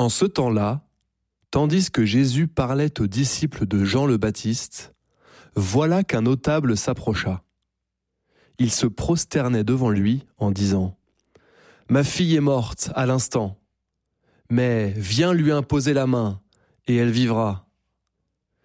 En ce temps-là, tandis que Jésus parlait aux disciples de Jean le Baptiste, voilà qu'un notable s'approcha. Il se prosternait devant lui en disant « Ma fille est morte à l'instant, mais viens lui imposer la main et elle vivra. »